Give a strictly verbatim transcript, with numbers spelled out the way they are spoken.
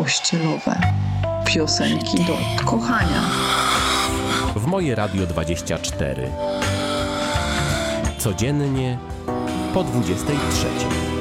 pościelowe, piosenki do odkochania. W moje Radio dwadzieścia cztery. Codziennie po dwudziestej trzeciej.